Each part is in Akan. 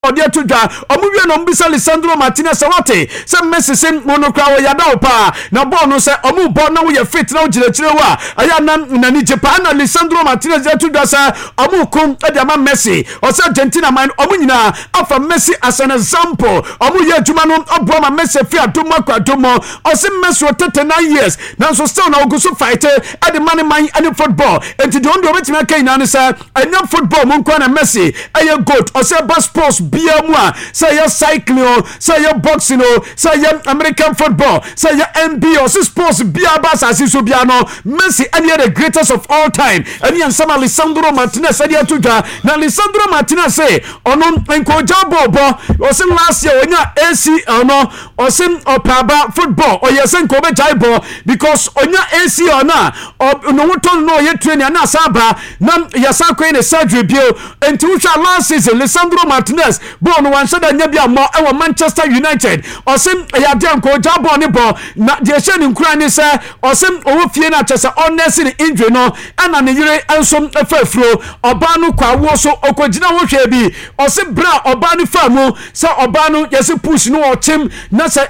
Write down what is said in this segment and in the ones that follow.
ode atudwa omuwie no mbisa Lisandro Martinez wate se Messi sem monokra wo yada opa na ball no se omu ball na wo ye fit na wo girechire wa aya na ni Japan na Lisandro Martinez atudwa sa omu kum ade ama Messi o se Argentina man omu nyina afa Messi as an example omu ye adwuma no obo ma Messi fi adomo kwadomo o se Messi o 39 years na so still na oguso fight ade man any football enti de ondo betima kan na say anya football mun kwa na Messi aye goat o say bus sports bia mu a say ya cycling say ya boxing say ya American football say ya NBA say sports bia ba so bia no Messi any the greatest of all time any ansama Lisandro Martinez say ya tuja na Lisandro Martinez say ono enkoja bobo o say last year onya AC ono o say opaba football o yes enko be jaibo because onya AC ona no woton no ye train na saba na yasako ne surgery bio enti wucha last season Lisandro Martinez born one said anya bia mo e Manchester United osim ya de anko jabo ne bo na de she ne nkura ne se osim owo fie na chese honest ne injury no ana ne yire ensom efafuro oba no kwawo so okogina wo hwe bi osim bra oba ne famu se oba no yesi push no ochim na se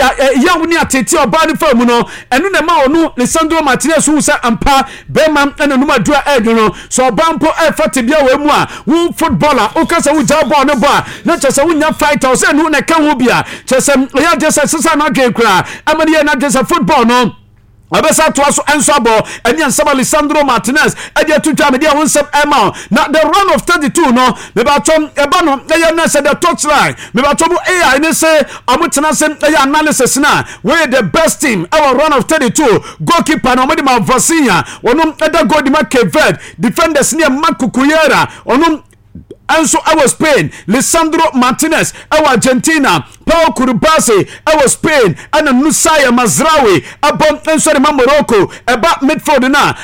ya woni atete oba ne famu no enu ne ma onu Lisandro Martinez wu se ampa bema ena numa dua no so bampo fate bia we mu a wo footballer o kasa wo jabo ne bo na chese wo nya fighter se nu ne ka wo bia chese ya just sesa na gekura amani na just football no abesa to aso ensabo eni ansaba Lisandro Martinez edia tutwa me dia wonsep ema na the run of 32 no me ba tom eba no eya na se the touchline me ba tom AI ne se amutena se eya analysis na we the best team our run of 32 goalkeeper no me di ma Vasinya wono eda goal di ma Keved defenders ne Makukuyera ono also our Spain Lisandro Martinez our Argentina Paul Kurubasi our Spain and Nusaya Mazraoui abom ensori ma Morocco eba midfield na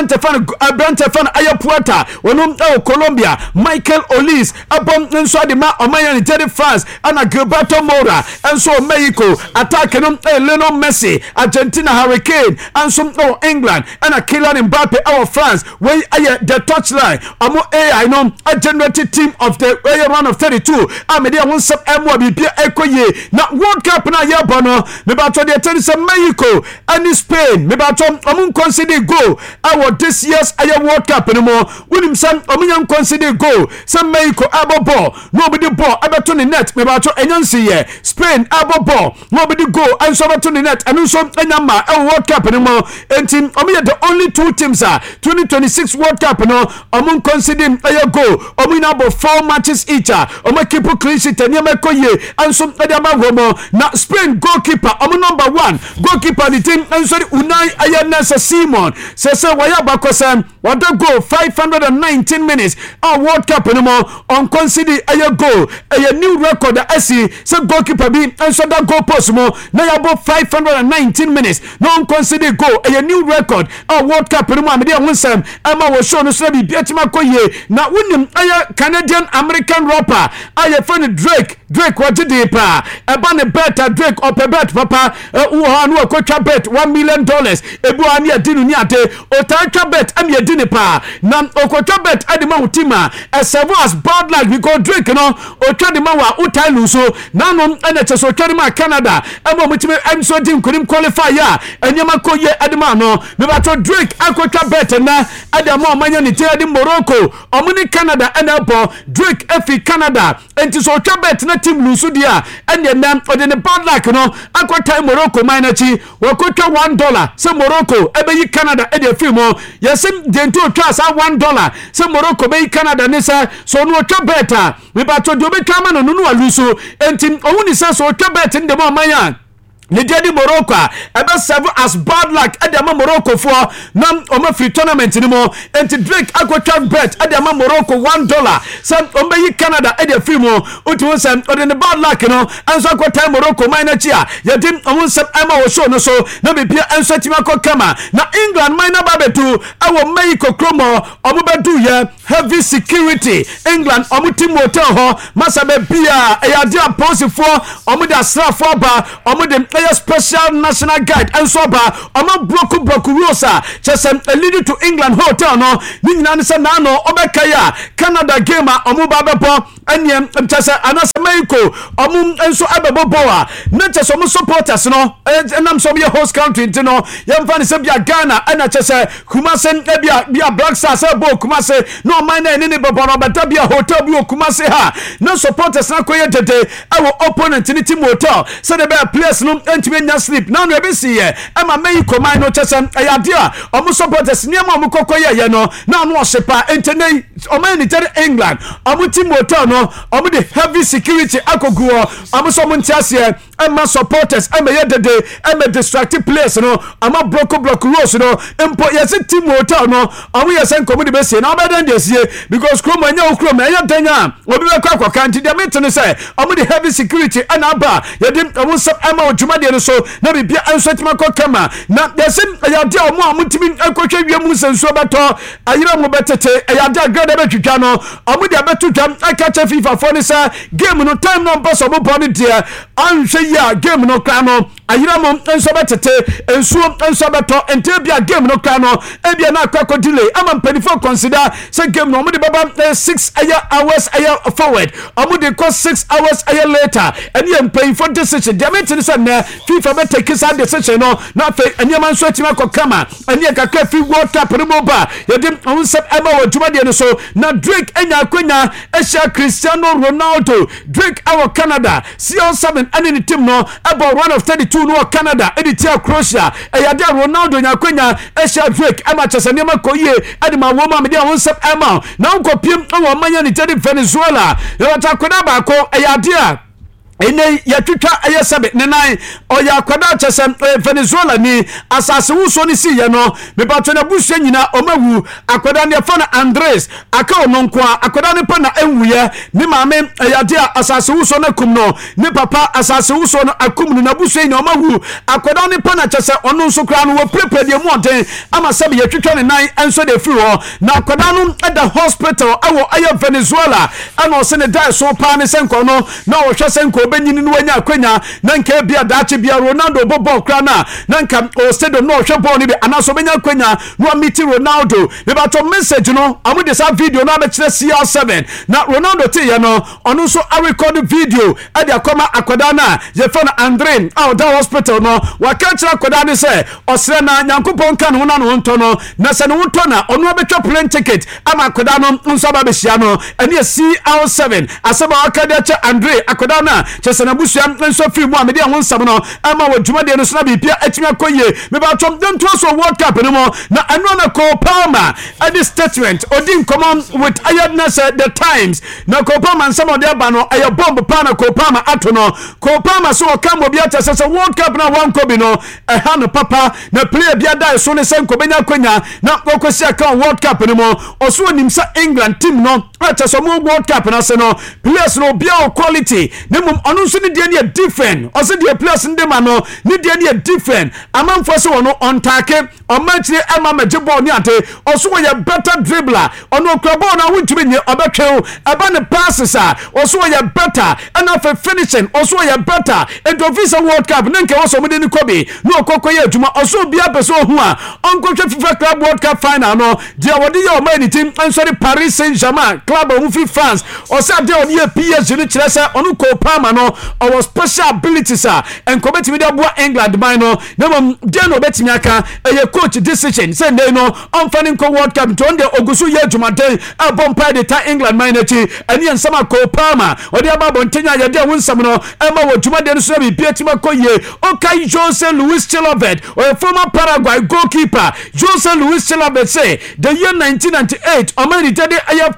Abrantefan Ayapuata wonum Colombia Michael Olise abom ensori ma Omaya Nigeria France and Gilberto Moura enso Mexico attack no Lionel Messi Argentina Hurricane enso England and Kylian Mbappe our France when the touchline amo AI no a generated team of the run of 32 amedia won sub M1 bibia ekoye na World Cup na yabono me ba to the tennis Mexico and Spain me ba to omun consider go our this year's World Cup no more winim sam omun consider go some Mexico abobo nobody ball abeto the net me ba to enyansi ye Spain abobo nobody go and so to the net and so enyama World Cup no more enti omun the only two teams are 2026 World Cup no omun consider go omun abo 4 matches each omun keep clean sheet enyemekoye and so na Spain goalkeeper number 1 goalkeeper the team and sorry Unai Ayanasa Simon say waya bakosam wada go 519 minutes World Cup no more on consider goal a new record that see say goalkeeper be and so that goal post mo na ya bo 519 minutes no on consider goal a new record World Cup no more me dey wonsam ama wo show no so bi biatima koye na wonim aya Canadian American rapper aya friend Drake wajide pa eba ne bet Drake ope bet papa wo anu akotwa bet $1 million ebu ani adinu ni ade otantwa bet am yedini pa na okotwa bet adima utima serve as bad like because Drake no otwa de ma wa utailu so nanom ene cheso otwa ma Canada emo mutime am so dim kunim qualify ya enyama koye adima no me ba to Drake akotwa bet na adama omanya ni tedi Morocco omuni Canada enelpo Drake efi Canada enti so otwa bet na team lusu dia ene na ode ne bad luck no akota Morocco manachi wakota $1 se Morocco ebeyi Canada e de film yesem dento twa sa $1 se Morocco be Canada ne sa so no twa beta we ba to do be kama no no aluso enti ohuni se so twa bet ndem amanya ne dedi Morocco ebe serve as bad luck adama Morocco for na omo free tournament ni mo enti Drake akotwa bet adama Morocco $1 some omeyi Canada e de film otu sem ode ne bad luck no anso akotwa Morocco minor chia yedim omo sem ama wo show no so na bibia anso tima ko kama na England minor babetu awo Mexico kromo omo bedu ye heavy security England omo team hotel ho masabe bia e ya dia police for omo da strafo ba omo de a special national guide and so ba omo block rules just lead to England hotel no ni nyina ne se na no obekaya Canada game omo ba bebo eniem just anase Mexico omo enso abebo a na just omo supporters no enam so be host country no yemfa ne se bia Ghana na just Kumase bia Black Stars bo Kumase no man na ni bebo no beta bia hotel bi Kumase ha na supporters na koye dede our opponent ni team hotel so the bear players no entime nya sleep now no be see e ma Mexico man no chesem ayadia omo supporters ni ma omo kokoye ye no na no sepa entene omo ni tell England omo team hotel no omo the heavy security akoguo omo so mo ntiase ma supporters ye dede distracted players no omo block rules no empo yes team hotel no omo yes enkomo de be see na obedan de see because krom anya okrom anya danya obi be kwa kanti de meto say omo the heavy security and aba yedim omo sab ama odwuma de no so na bibia ansotima ko kama na yesim ayade omo amutimi ekotwa wiamu senso beto ayira mo betete ayade agrada betwitwa no omo de betutwa akacha FIFA for ni say game no time no pass omo body de anhwe ya game no kra no ayira mo enso betete ensuo enso beto ente bia game no kra no ebia na akwa delay ama mpanifo consider say game no omo de baba 6 hours forward omo de cost 6 hours later and you pay for decision diamond say na FIFA be take this decision no na fe anyama nso atima ko kama anya kakra fi World Cup no moba yedim on sep ema waduma de no so na Drake enya akwanya ehia Cristiano Ronaldo Drake our Canada CR7 any team no about 1 of 32 no Canada editia Croatia eyade Ronaldo nya akwanya ehia Drake ama chesane makoye adima woma me de on sep ema na nkopiem o manya ni tedi Venezuela e watakoda ba ko eyade ene yatwitwa ayesebe nenan oya kwada chesem Venezuela ni asase wuso ni si ye no me pato na busua nyina omawu akwada ne fa na Andres aka ononko akwada ne pa na enwuye ni maame yade asase wuso na kum no ni papa asase wuso na akum na busua ni omawu akwada ne pa na chese ono nso kra no wo prepare de mu onten ama sebe yatwitwa ne nan enso de firi ho na akwada no at the hospital awo aye Venezuela ana o se ne die so pa ne senko no na wo hwe senko benyini no wanya akwanya na nka bia daache bia Ronaldo bobo kra na nka o stadium no hwe ball ni bi anaso benya akwanya no meet Ronaldo me ba to message no amu de sa video na be kire CR7 na Ronaldo te ye no ono so a record video e de akoma akoda na je fa na Andre out the hospital no wa ka kire akoda ni se osre na nyankopon kan ho na no nto no na se no nto na ono abetwa plane ticket ama akoda no nso ba be hia no ene CR7 asaba akada cha Andre akoda na chese na busua nso fi mu amede ho nsam no ama wadwuma de no so na bibia atimi akoye me ba tom dento so World Cup no mo na anu na Cole Palmer at the statement odin come with ayadness the times na Cole Palmer nsam ode aba no ayo bomb pa na Cole Palmer ato no Cole Palmer so kam obi ata sese World Cup na wan ko bi no ha no papa na player bia dai so ne senko benya kwanya na kokosi aka World Cup no mo oso nimsa England team no ata so mo World Cup na se no players no bia quality ne mum onu so ni de ne different o se de players ndem ano ni de ne different amanfo so wono on take o match ama maje ball ni ate o so ye better dribbler ono kra ball na wuntumi ni obetwe aba ne passes o so ye better and for finishing o so ye better and official World Cup nenke wo so mo de ni kobi no okokoye adwuma o so bia beso hu a onkotwe FIFA Club World Cup final no de wodi ye o man team ansori Paris Saint-Germain club of France o sa de on ye PSG ni kire se onu Cole Palmer no our special abilities and committee media boa England man no na mom de no betimi aka eye coach decision say dey no on fanning ko World Cup to de ogusu ye dwumaden abompa de ta England man echi ani ensama Cole Palmer odi ababo ntenya ye de ho nsam no ema wo dwumaden so bi pietima koye okay Jose Luis Chilavert or former Paraguay goalkeeper Jose Luis Chilavert say the year 1998 Omani did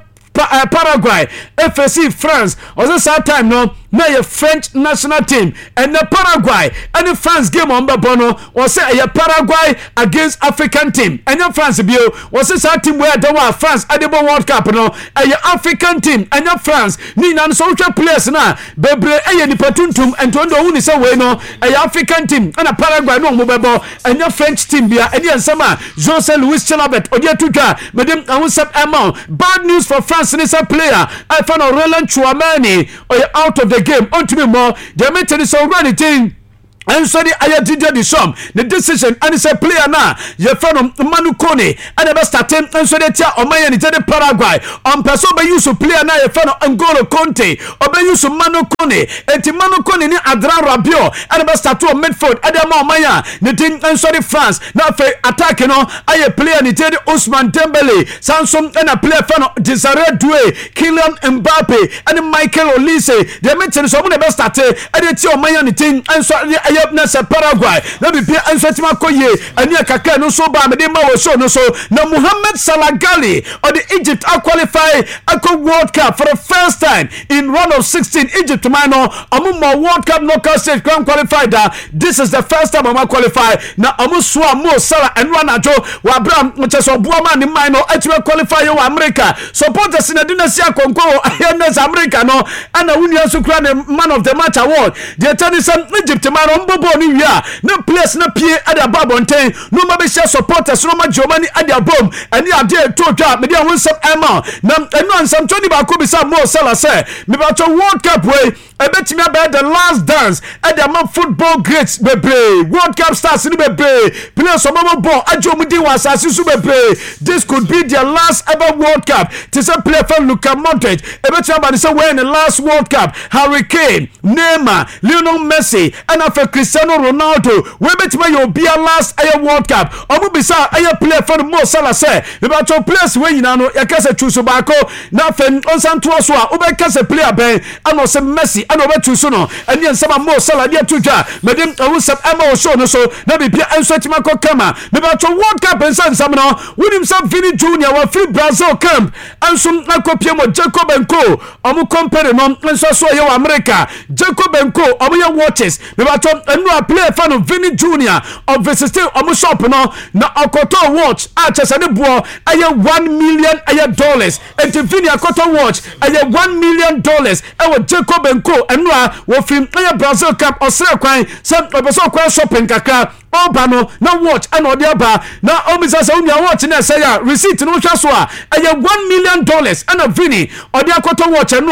Paraguay FSC France was that time no na ye French national team and the Paraguay and the France game on Babono was say a Paraguay against African team and the France bio was that team where the war France at the World Cup no a African team and the France ni na social players na bebre e ni patuntum and tondo hu ni say we no a African team and a Paraguay no mo bebo and the French team bia and the sama Jose Luis Chilavert odi atuka medem ahun sep amount bad news for France ni say player I found Roland Chouamani out of the game on to me more the meeting is already thing and so the Ayadija the Sham, the decision, and it's a player now. You're from Manu Kone, and never started, and so they tell Omaya and the Paraguay. On Paso by use of player now, you're from Angolo Conte, or by use of Manu Kone, and Timano Kone, Adran Rabio, and never start to a midfield, Adamo Maya, the team, and so the France, now for attacking, I player, and Teddy Ousmane Dembele, Samson, and a player from Desiree Doué, Kylian Mbappe, and Michael Olise, the mentioned someone never started, and it's your Maya, and the team, and so Nasa Paraguay, let me be Ansatima Koye, and Yakaka no so bad, Medima so no so. Now Mohamed Salah Ghali or the Egypt are qualified Aqua World Cup for the first time in round of 16. Egypt to Mano, Amuma World Cup knockout stage grand qualified. This is the first time I'm qualified. Now Amuswa Mo Salah and Ranajo Wabram, which is a woman in Mino, actually qualify you America. Supporters in the Dinasia Congo, Ayanas America, no, and a Union Sukran Man of the Match Award. The attorneys Egypt to Mano. No place no pie at the Babontain, no Mabisha supporters, no Germany at their bomb, and you are there to drop, maybe I want some ammo. Now, and on some 20 Bakubi, some more Salah say, maybe about a World Cup way. I bet you about the last dance at the amount football greats bebe World Cup stars in the bebe players from our ball Ajomudi was as bebe. This could be their last ever World Cup. This a player from Luka Modric. I bet you about the in the last World Cup. Harry Kane, Neymar, Lionel Messi, and after Cristiano Ronaldo. We bet you be a last ever World Cup. Omu bisa a player from Mo Salah say about your players when you know you can say choose Bako. Now fen on Santuaswa. Ube can say player ben and also Messi. And over to Suno, and then some more salad yet to jar. Madame, I will some ammo show no so. Maybe Pierre and Swatchmako Kama. Maybe about your World Cup and San Samano. William Sam Vinny Jr. will free Brazil camp. And some Nakopiamo, Jacob and Co. Omu compare non and so yo America. Jacob and Co. Omu watches. Maybe about a player fan of Vinny Jr. of the still Omu shop no. Na Akoto watch. Archers and the boy. I have $1 million and to Vinny Akoto watch. I have $1 million. I will Jacob and Co. And we film Brazil Cup or Sra some of shopping kaka. Obano, now watch and or the other. Now, Omisa only watching and say, receipt no Chaswa. I have $1 million and a Vinny or the Akoto watch and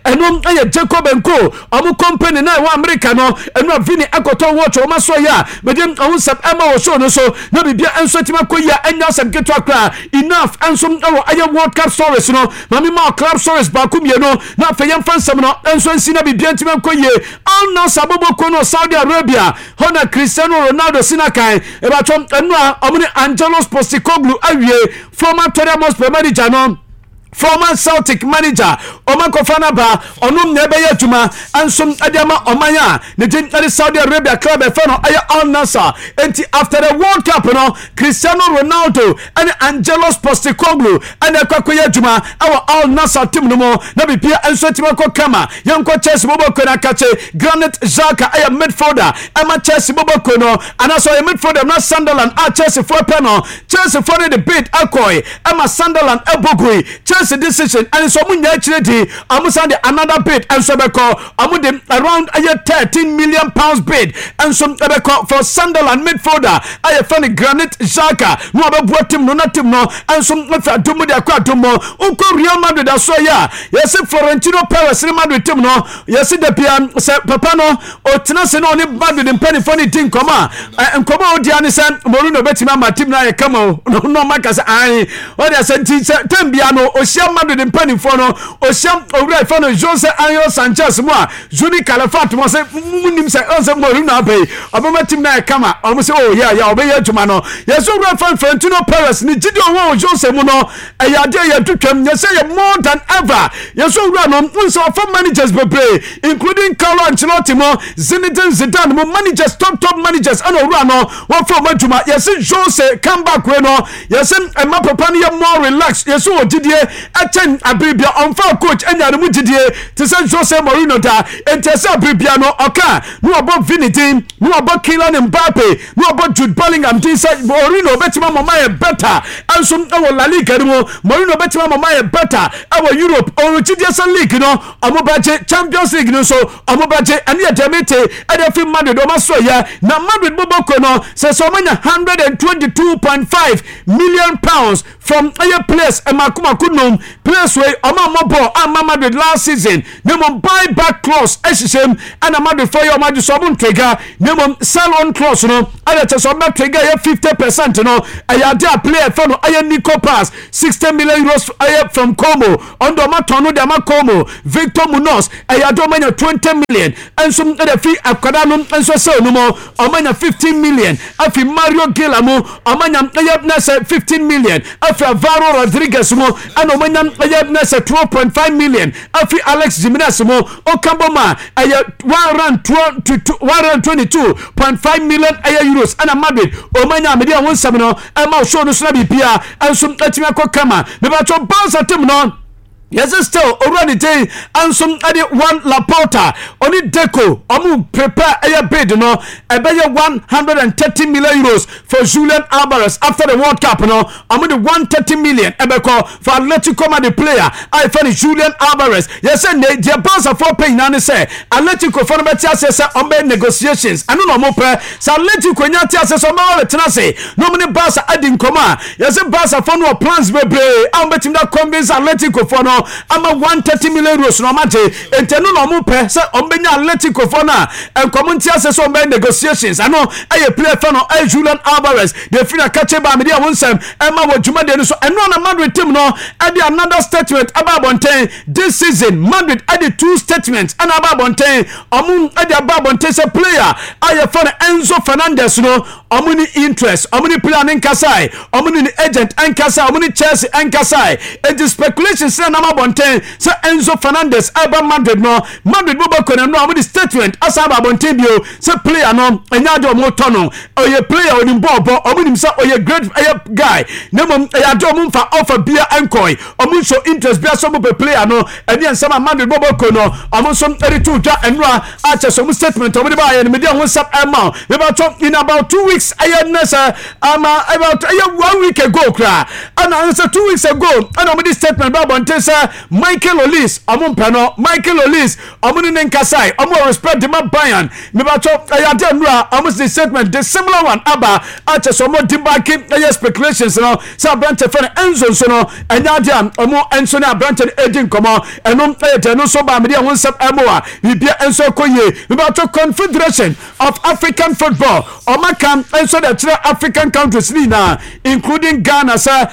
I have Jacob and Co. Omu company now Americano and no Vinny Akoto watch or Masoya. But then I will sub Emma or so no so. No be and Swatimakoya and now some get to enough and some I have World Cup stories, no. Mammy Ma club stories Bakum, you know, not for young fans, and so Sina be Biantima Koye. All no Sabobo Kono, Saudi Arabia, Hona Cristiano Ronaldo. Sinakai about Omni Angelos Postecoglou awie former Tottenham manager no former Celtic manager Omako Fanaba Onum Nebeye Juma and some Adama Omaya the Saudi Arabia club Al Nassr and after the World Cup no Cristiano Ronaldo and Angelos Postecoglou and Kwakuya Juma our Al Nassr team no more Nabi Pia and Swetimako Kama Yanko Chelsea Boboko na Kache Granit Xhaka aya midfielder Emma Chelsea Boboko no and also a midfielder not Sunderland Chelsea for panel Chelsea for the bid Akoi Emma Sunderland Ebogui Chelsea decision and so much actually amusande another bid and so beko amude around £13 million bid and some beko for Sunderland midfielder I funny Granit Xhaka no about team no not team no and some adumu de akwadumo unko Real Madrid aso ya yes Florentino Perez Real Madrid team no yes the pian se papa no otena se no ni Madrid penny funny team koma nkoma odi ani se Mourinho betima ma team na ye kama no makasa ai o de senti tembia no Madrid in penny for no Osham Owura Fano Jose Angel Sanchez mo Juni Calafat mo say munim say on say Mourinho pay obama team na kama almost say oh yeah obey adwuma no yes Owura Florentino Perez ni gidi owo Jose mo no ayade ya twetwam yes say more than ever yes Owura no so for managers bebre including Carlo Ancelotti mo Zinedine Zidane mo managers top managers and Owura no one for adwuma yes Jose come back we no yes Emma papa no more relaxed yes o gidi achen abribia onfa coach enya no mugidie te say Jose Mourinho da entese abribia no oka no about Vinny no about Kylian Mbappe no about Jude Bellingham tin say Mourinho betima mama e better anso e La Liga no Mourinho betima mama e better e Europe o gidie san league no omobaje Champions League no so omobaje ani ademete e dey film Madrid o maso ya na Madrid boboko no say so manya £122.5 million from a place e makumaku no no players way Mabo and Madrid last season nemo buy back clause ehihim and Madrid for your Madrid so trigger nemo sell on clause no and just on trigger 50% no ayade player for no Nico Pass 60 million euros from Como under Matono de Macomo Victor Munoz ayade manya 20 million and some the fee akwadano and so sell no more amanya 15 million afi Mario Guillermo amanya nasa 15 million afi Alvaro Rodriguez mo and amanya nasa 12.5 million afi Alex Jimenez mo Okamboma 122.5 million euros and a Madrid omanya media won samino and ma show no so na bia and some atima kokama me ba to bounce atim no. Yes, still already day and some other one Laporta only Deco prepare a bid no a better 130 million euros for Julian Alvarez after the World Cup no I'm the 130 million ebeko for Atletico Madrid player I find Julian Alvarez yes and the boss of 4 paying and say Atletico for better say on negotiations I no more pay so Atletico nyati say so ma say no many boss adding comma yes boss for no plans be I'm betting that convince Atletico for no ama 130 million euros no mate entenu no mo pe se ombenya Atletico for na enkomunti ase so ombe negotiations ano aye player for no Julian Alvarez the fina kache ba media wonsam ema wodwuma de no so eno na Madrid team no ade another statement about Bonten this season Madrid ade 2 statements and about Bonten omun ade about Bonten se player aye for Enzo Fernandez no omuni interest omuni player nkasai omuni agent nkasai omuni Chelsea nkasai and the speculations na Bonten so Enzo Fernandez aba Madrid no Madrid bo bakona no amudi statement asaba Bonten bio so player no enya de omo tono oye player oni bobo omuni so oye great guy nemo ya de omo fa offer bia enkoy omo show interest bia so bo player no eni ensama Madrid bo bakono omo so 32 twa enra acha so statement omo de ba ye media WhatsApp ema we about in about 2 weeks ayenesa about 1 week ago kra and answer 2 weeks ago and omo statement about Bonten Michael Olise amumpano Michael Olise amuni nenkasai amu respect the Bayern me ba to ayade nura amus the statement the similar one aba acha so mo dibaki speculations no so branch for Enzo so no anyade amu Enzo na branch agent komo eno no so ba me dia won sap emoa bibia Enzo koye me ba to Confederation of African Football omakam Enzo the three African countries ni na including Ghana sir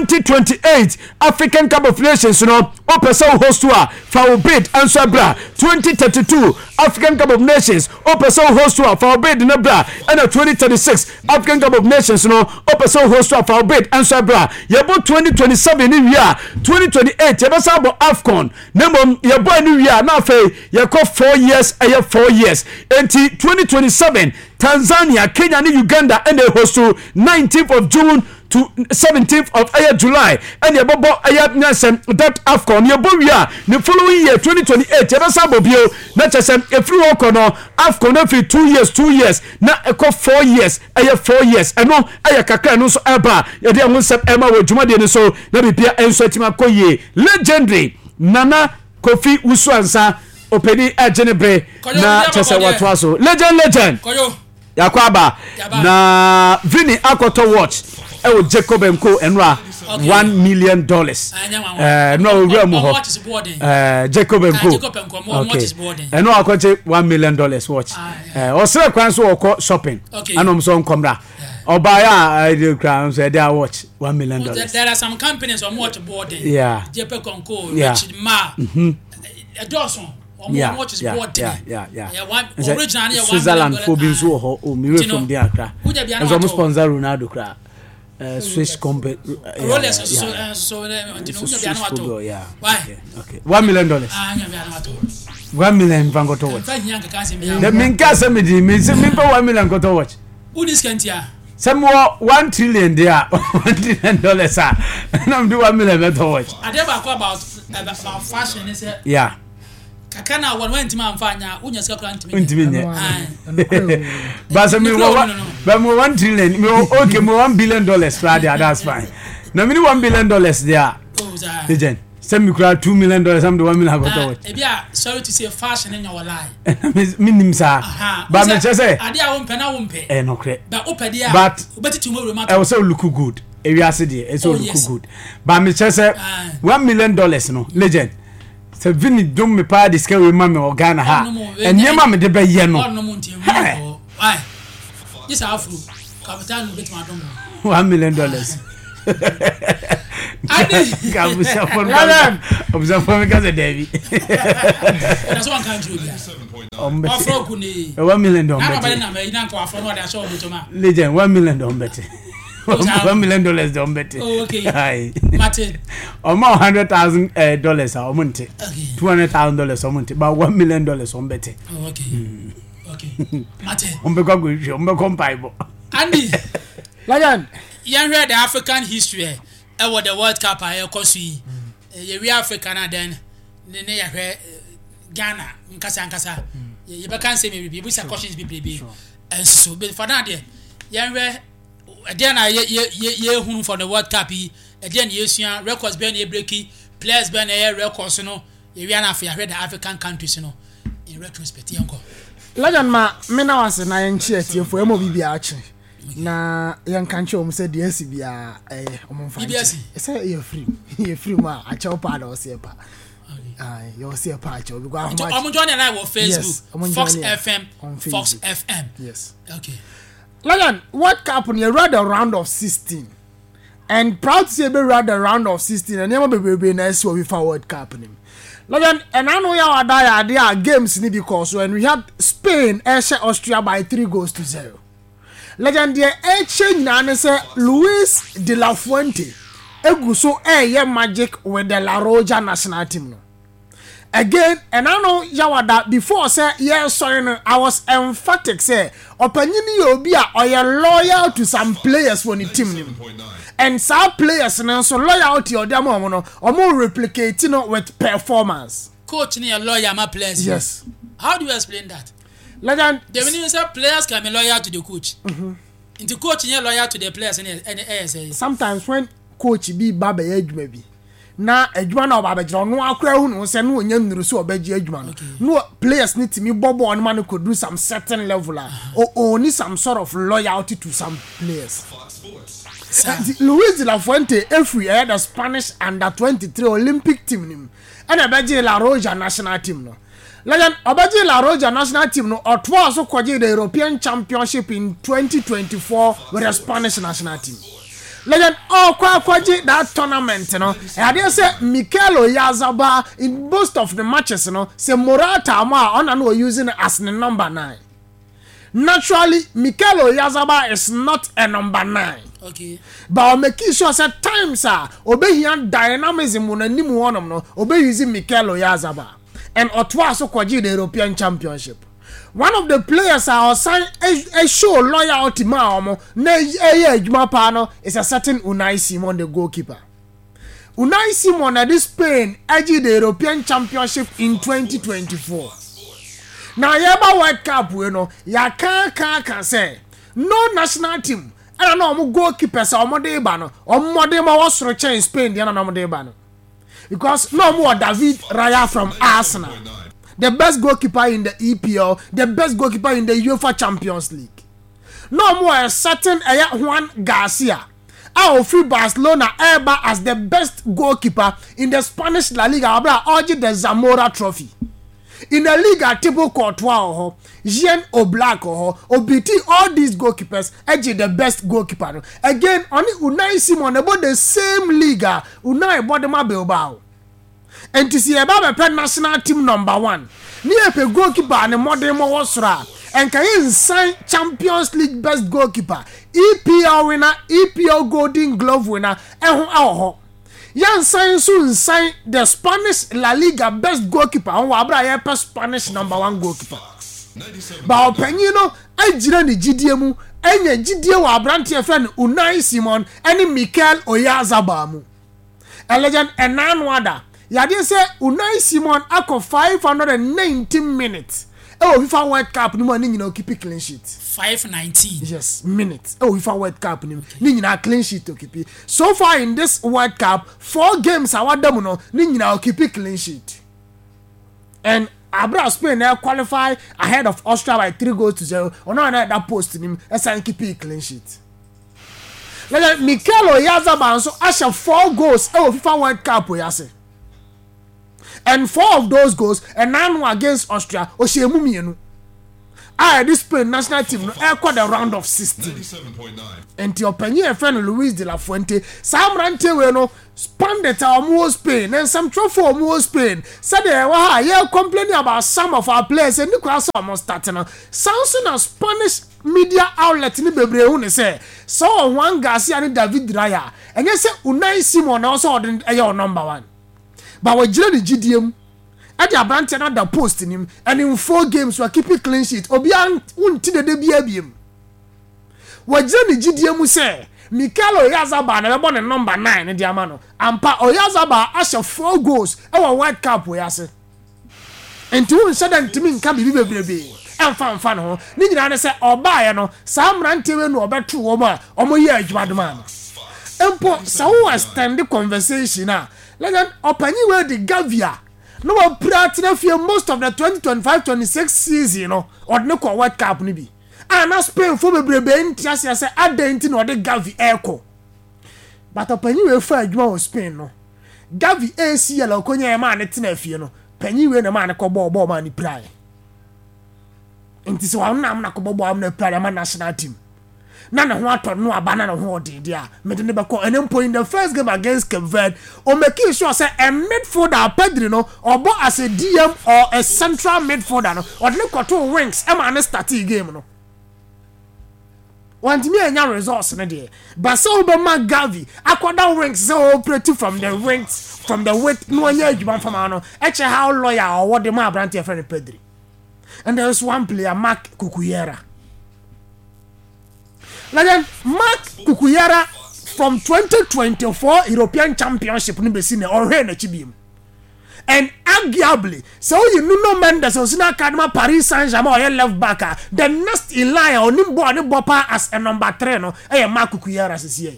2028 African Cup of Nations no Opesa host to for bid and so bra 2032 African Cup of Nations Opesa host to for bid na bra and 2036 African Cup of Nations no Opesa host to for bid and so bra yebo 2027 ni year 2028 yebesa bo AFCON nemo yebo ni year na fe yeko 4 years 4 years enti 2027 Tanzania Kenya ni Uganda and they host to 19th of June to 17th of July and your bobo that AFCON your bobia the following year 2028 yebasa bobio na chesem efri okono AFCON every 2 years na eko 4 years 4 years eno kakra no so eba ye de wonsep ema wodwuma de so na bibia enso atima koye legendary Nana Kofi Usuansa openi agenebre na chese watwaso legend koyo yakwaba na Vini akoto watch ewo Jacob Enko enra $1 million no remu ho Jacob Enko okay eno akoche $1 million watch osere kwan so okọ shopping anom so nkomra obaya I crown so dey watch $1 million there are some companies on watch boarding Jacob Enko Richard Ma Dawson yeah. Originally Switzerland for being so ho mirror from the Accra as almost sponsor Ronaldo kra Swiss company so yeah okay $1 million $1 million vango to watch the minka say me $1 million go to watch who this can't some $1 trillion there $1 trillion sir and I'm do $1 million to watch I never about fashion is yeah kakana went man fanya unya sika plant me but me $1 trillion me okay me $1 billion Friday that's fine now me $1 billion there legend send me crowd $2 million I'm the $1 million got to watch sorry to say fashion in your life minim sir but me just say ade a won pe na won pe no cre but opedia but tomorrow matter I also look good ewiase de it's all good but me say $1 million no legend se vini dum me pa diska we ma me organa ha enyema me de be ye no why this afro capital no get my dom $1 million Kabusa for me cause Davy that's one country afro kuni $1 million na ba na me ina ko afro no da so botoma legend $1 million bet $1 million don't bet. Oh, okay. Hi. Martin. Almost $100,000 a month. Okay. $200,000 a month. But $1 million on bet. Oh, okay. Okay. Martin. Andy. Lion. You read the African history. What the World Cup I see. We African then. Ghana. Nkasa. You can't say maybe. We say questions be. And so, but for that, you read. Again, ye who for the World Cup. Again, you records been a breaky, players been a records, you know. You are not the African countries, you know. In retrospect, young. Legend ma, me na was na yenchie tie for emo bibia achi. Na yan kanche o mse DS bia omfa. Say you free. You free ma achi o pa do se pa. You see a patch because I'm joining live on Facebook. Yes, Fox FM on Facebook. Fox FM. Yes. Okay. Lion, what happened? You read the round of 16, and proud to say we read the round of 16, and never be nice what we found World Cup him. Lion, and I know you are there are games in because when we had Spain, Austria by 3-0. Legend, the change na say Luis de la Fuente, eguso magic with the La Roja national team. Again, and I know Yawada before say yes, sorry, I was emphatic say opinion obia or you're loyal to some players when the team and some players and so loyalty or them or more replicating with performance. Coach near lawyer my players. Yes. How do you explain that? Legend, the meaning say players can be loyal to the coach. Into coach near loyal to the players and sometimes when coach be baba maybe. Na adwuma na obabegiro no akra hu no se no onya nuru so obegi adwuma no no players need to me bobo on man could do some certain level or need some sort of loyalty to some players. Luis de la Fuente every year the Spanish under 23 Olympic team nim and obegi La Roja national team no legend obegi La Roja national team no otwa so kwaje the European Championship in 2024 with the Spanish national team. Legend kwaji that tournament, you know. I did say Mikel Oyarzabal in most of the matches, you know. Say Morata on were using as the number 9. Naturally, Mikel Oyarzabal is not a number 9. Okay. But making sure at times obey here dynamism when any one of no obey using Mikel Oyarzabal and Otwa so kwaji the European Championship. One of the players are sign a show loyalty ma na ejuma pa no is a certain Unai Simon the goalkeeper. Unai Simon at this Spain edged the European Championship in 2024. Now yeba World Cup we no ya can say no national team and no goalkeepers or modeba no or modema was return in Spain the no modeba no because no more David Raya from Arsenal. The best goalkeeper in the EPL, the best goalkeeper in the UEFA Champions League. No more a certain Juan Garcia. Our free Barcelona ever as the best goalkeeper in the Spanish La Liga. Oji the Zamora Trophy. In the Liga, Thibaut Courtois, Jean Oblak, Obiti, all these goalkeepers, edge the best goalkeeper. Again, only Unai Simon about the same Liga. Unai Bodema Bilbao. And to see about a national team number 1. Near a goalkeeper and a modern Mawasra. And can you sign Champions League best goalkeeper, EPL winner, EPL Golden Glove winner, and Yan sign the Spanish La Liga best goalkeeper, and Wabra Spanish number 1 goalkeeper. But Penino, I didn't the GDMU, and a GDM Abrantia friend Unai Simon, and Mikel Oyarzabal. A legend and Nanwada. Yadi say Unai Simon ako 519 minutes. FIFA World Cup no money keep clean sheet. 519. Yes, minutes. FIFA World Cup ni clean sheet to keep. So far in this World Cup, 4 games awadam no ni keep clean sheet. And Abra Spain qualify ahead of Austria by 3-0. Ono that post him as keep clean sheet. Like Mikel Oyarzabal so asha 4 goals FIFA World Cup yase. And 4 of those goals and 9 against Austria Oshemu mienu. This Spain national team no quite the round of 16. 97.9. And your penny friend Luis de la Fuente, Sam Rante we no span the town Spain and some trophy for Spain. Said they were complaining about some of our players and Nicolas almost starting. Sounds in a Spanish media outlet in the Bebre say so Juan Garcia and David Raya and you say Unai Simon also your number 1. But we the GDM at the Abante not the post in him and in 4 games we keep it clean sheet. Obian unti the DBM. We the GDM say Mikel Oyarzabal na born number 9 in the amano. Ampa Oyarzabal asha 4 goals our World Cup we ase. And to one sudden to me can be baby. And fan ho. Ni nyina say oba ye no Sam Rante we no obetu wo ma omo ye adwuma man. Empo so we stand the conversation na. Like an opani we the Gavia. No one pratina fear most of the 2025-26 season, you know, or no World Cup ni bi. And now Spain for me brebe intiasi say adenti no de Gavi echo. But opani we for adwuma Spain no. Gavi AC ya la konya ma ne tina fie no. Panyi we na ma ne ko ball ma ni prai. Nti so wa na ko ball na prai ma national team. Na ho ato no abana na ho odi dia me de ne be ko enem point in the first game against Cape Verde o make sure say a midfielder Pedri no obo as a DM or a central midfielder no or ne koto wings e ma ne start game no want me anya results ne de but so be ma Gavi akwada wings so operate from the wings from the weight no anya adwuma fama no e che how loyal or what the ma brand friend Pedri. And there is one player Marc Cucurella. Like Marc Cucurella from 2024 European Championship ni be seen or he na chibim. And arguably, so you Nuno Mendes or Sina Kadma Paris Saint-Germain or left back, the next in line or Nimbo and Bopa as a number 3 no, Marc Cucurella is here.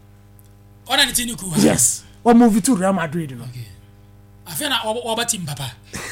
Yes. Or move to Real Madrid, you know. Okay. I feel like what team papa.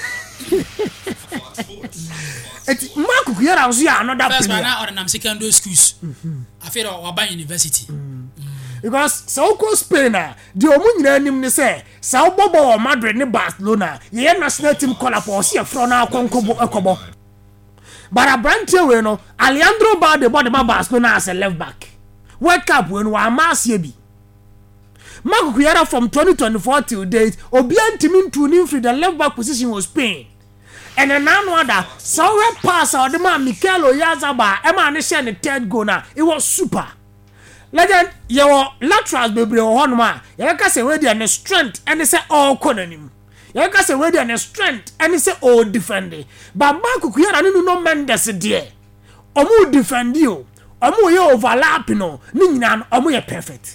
It's Marc Cucurella was here another first player. First man or secondary schools. I feel like Waba University. Because so ko Spain the omu nyina nim ne say Sao Bobo or Madrid ni Barcelona ye national team call up or see a front na konkobo ekobo. But Abrantia we no Alejandro Balde bought the Barcelona as a left back. World Cup when wa amasie bi. Marc Cucurella from 2024 till date obian team tuning for the left back position was Spain. And then now other so we pass or the man Mikel Oyarzabal e man share the third goal na it was super. Legend your laterals bebre honoma you can say we dey the strength and say all konanim you can say we dey the strength and say all defend but Marc Cucurella no Mendes there omo defend you omo ye overlap no ni nyina omo ye perfect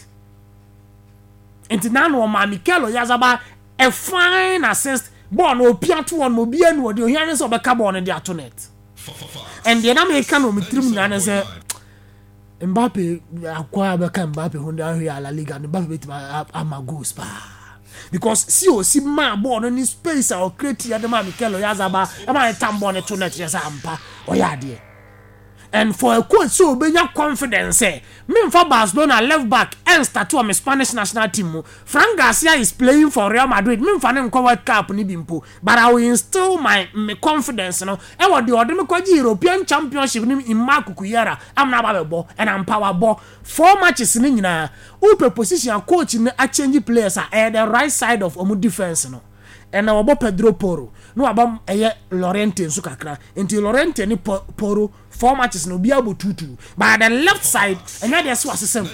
enti na no ma Mikel Oyarzabal a fine assist ball no piatu on mo bia no de ohia ne so be ka ball no de atonet and the American no mitrim na say Mbappe acquire beka Mbappe Honda here La Liga Mbappe bet amagos pa because see man ball no space or create ya de man Mikel Oyarzabal e man tambo ne to net yes ampa oyade and for a coach so be your confidence me for Barcelona left back and start to my Spanish national team Frank Garcia is playing for Real Madrid me for them World Cup ni bimpo but I will instill my confidence no e what the order me kwaji European Championship ni in Marc Cucurella am na ba ball and am power ball 4 matches ni nyina upe position coach ni a change players at the right side of omu defense no and our Pedro Porro no abam Llorente nso kakra until Llorente ni Porro 4 matches no be able to but the left side and there was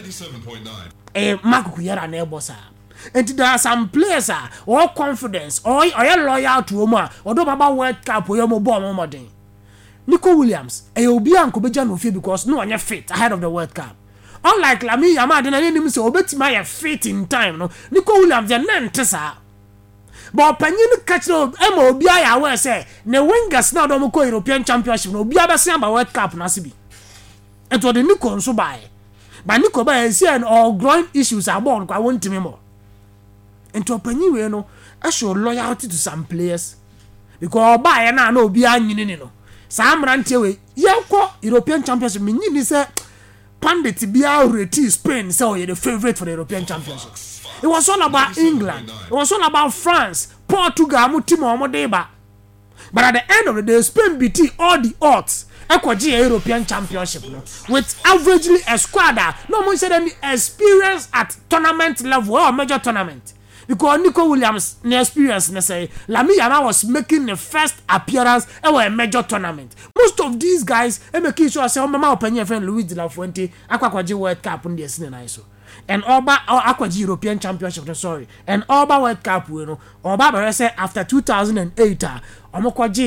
97.9 Marc Cucurella na ebosa and there are some players or confidence or loyal to Oma or do baba World Cup or mo ball mo modern Nico Williams obi anko beja no fit because no one fit ahead of the World Cup unlike Lamine Yamal na nim say obetima ya fit in time no Nico Williams ya nantesa but panyin catch no ema obi aya we say ne wingers na do mo ko European Championship no obi abese amba World Cup na sibi ento de Nico nso bae but Nico bae see an all groin issues are born kwa won timi mo ento panyin we no I show loyalty to some players because bae na obi anyini ni no sa amrantie we ye ko European Championship me nyini say pundit biya reti Spain so you're the favorite for the European Championship. It was all about England. It was all about France, Portugal, Mutimo Modeba. But at the end of the day, Spain beat all the odds. Ekwaji European Championship with averagely a squad no one said any experience at tournament level or major tournament. Because Nico Williams no experience say Lamine Yamal was making the first appearance in a major tournament. Most of these guys make sure say mama opinion friend Luis de la Fuente akwaji World Cup on the scene so. And Oba akwaji European Championship sorry. And Oba World Cup we know Oba say after 2008 omokwaji